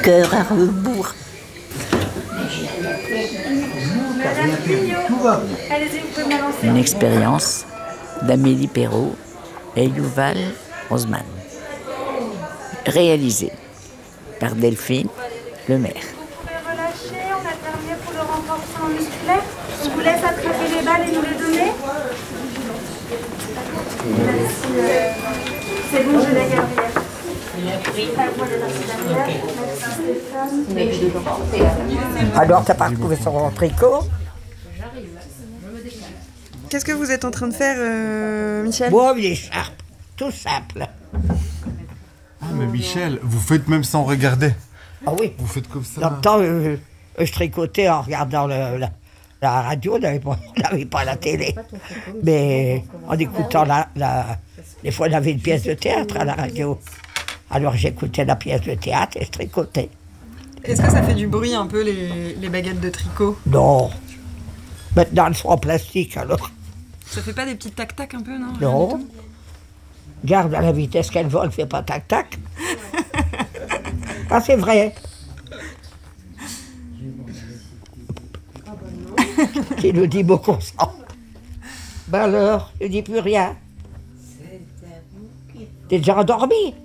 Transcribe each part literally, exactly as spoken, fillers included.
cœur à rebours. Une expérience d'Amélie Perrault et Yuval Osman. Réalisée par Delphine Lemaire. Relâcher, on a terminé pour le renforcement musculaire. On vous laisse attraper les balles et nous les donner. Merci. C'est bon, je l'ai Gabriel. Alors, t'as pas retrouvé son tricot? Qu'est-ce que vous êtes en train de faire, euh, Michel? Bon, une écharpe, tout simple. Ah, mais Michel, vous faites même sans regarder. Ah oui. Vous faites comme ça. Longtemps, euh, je tricotais en regardant le, la, la radio, on n'avait pas, on n'avait pas la télé. Mais en écoutant la, la... Des fois, on avait une pièce de théâtre à la radio. Alors j'écoutais la pièce de théâtre et je tricotais. Est-ce que ça fait du bruit un peu, les, les baguettes de tricot? Non. Maintenant, elles sont en plastique, alors. Ça fait pas des petits tac-tac un peu, non? Non. Garde à la vitesse qu'elle vole, fait pas tac-tac. Ah, c'est vrai. Tu nous dis beaucoup ça. Ben alors, tu dis plus rien. T'es déjà endormi?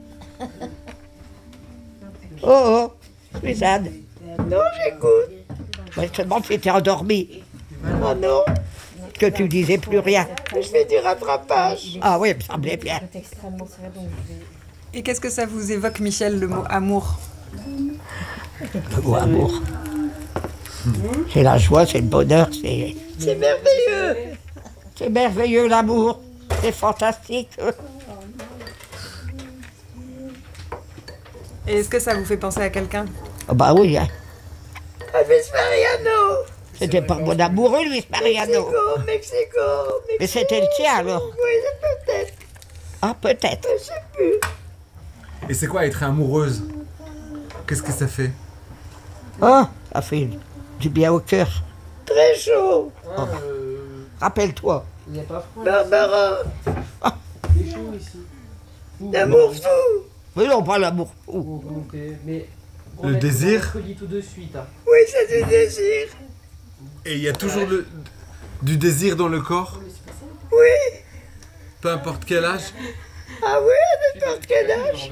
Oh oh, Suzanne. Non, j'écoute. Ben, je te demande si t'es endormi. Oh non. Que tu disais plus rien. Je fais du rattrapage. Ah oui, il me semblait bien. Et qu'est-ce que ça vous évoque, Michel, le mot amour? Le mot amour. C'est la joie, c'est le bonheur, c'est... C'est merveilleux. C'est merveilleux, l'amour. C'est fantastique. Et est-ce que ça vous fait penser à quelqu'un? Ah bah oui, hein. À Luis Mariano. C'était pas mon amoureux, Luis Mariano. Mexico, Mexico, Mexico. Mais c'était le tien, alors? Oui, peut-être. Ah, peut-être. Je sais plus. Et c'est quoi être amoureuse? Qu'est-ce que ça fait? Ah, ça fait du bien au cœur. Très chaud. Oh. Rappelle-toi. Il n'y a pas froid. Barbara. Ah. C'est chaud ici. L'amour fou. Mais non, pas l'amour fou. Oh, okay. Mais le désir? Tout de suite. Hein. Oui, c'est du désir. Et il y a toujours le, du désir dans le corps? Oui. Peu importe quel âge? Ah oui, à n'importe quel âge.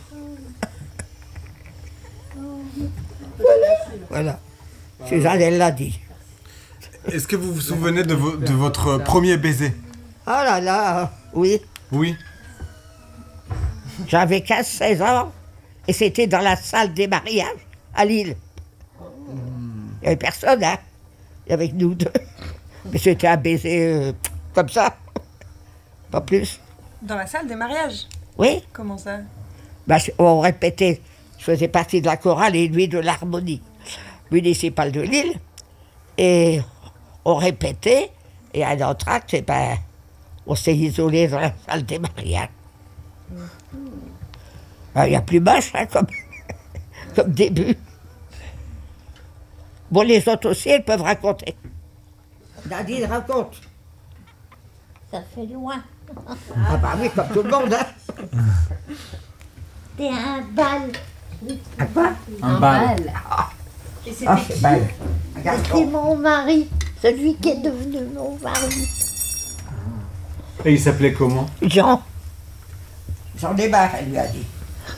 Voilà. Voilà. Suzanne, elle l'a dit. Est-ce que vous vous souvenez de, vo de votre premier baiser? Ah là là, oui. Oui. J'avais quinze seize ans et c'était dans la salle des mariages à Lille. Il n'y avait personne, hein. Il y avait que nous deux. Mais c'était un baiser euh, comme ça. Pas plus. Dans la salle des mariages? Oui. Comment ça? Bah, on répétait. Je faisais partie de la chorale et lui de l'harmonie municipale de Lille. Et on répétait. Et à l'entracte, eh ben, on s'est isolé dans la salle des mariages. Il y a plus moche, hein, comme, comme début. Bon, les autres aussi, elles peuvent raconter. Nadine raconte. Ça fait loin. Ah bah oui, comme tout le monde, hein. T'es un bal. Un quoi? Un bal. Ah, ah c'est bal. C'était mon mari, celui qui est devenu mon mari. Et il s'appelait comment? Jean. J'en ai marre, elle lui a dit.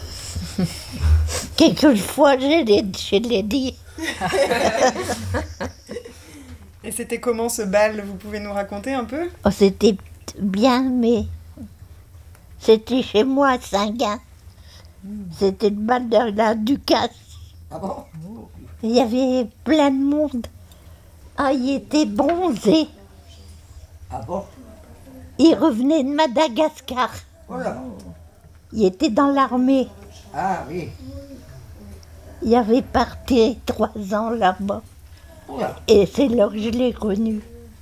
Quelquefois, je l'ai, je l'ai dit. Et c'était comment ce bal? Vous pouvez nous raconter un peu? Oh, c'était bien, mais c'était chez moi à Saint-Gin. C'était le bal de la Ducasse. Ah bon? Il y avait plein de monde. Ah, il était bronzé. Ah bon? Il revenait de Madagascar. Oh là. Il était dans l'armée. Ah oui. Il avait parti trois ans là-bas. Oh là. Et c'est là que je l'ai connu.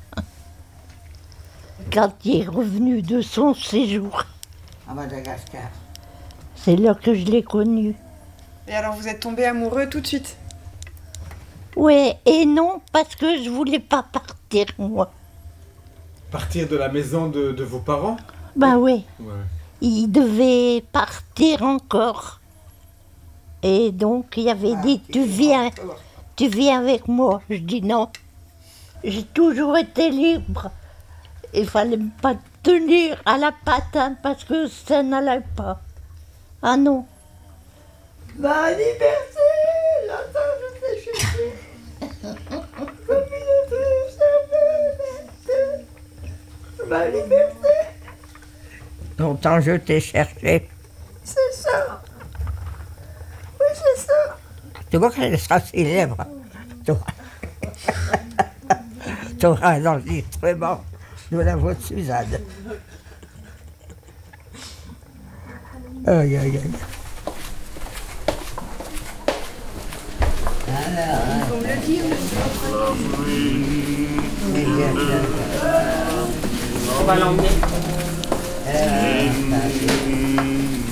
Quand il est revenu de son séjour. À Madagascar. C'est là que je l'ai connu. Et alors vous êtes tombé amoureux tout de suite? Oui et non, parce que je voulais pas partir, moi. Partir de la maison de, de vos parents? Ben oui. Ouais. Il devait partir encore. Et donc, il avait dit, tu viens, tu viens avec moi. Je dis non. J'ai toujours été libre. Il fallait pas tenir à la patte, parce que ça n'allait pas. Ah non. Ma liberté, longtemps je t'ai cherché. Comme une triste bête. Ma liberté. Longtemps je t'ai cherché. C'est ça. Oui, c'est ça. Tu vois qu'elle sera célèbre. Tu auras un enregistrement de la voix de Suzanne. Aïe, aïe, aïe. On va l'emmener.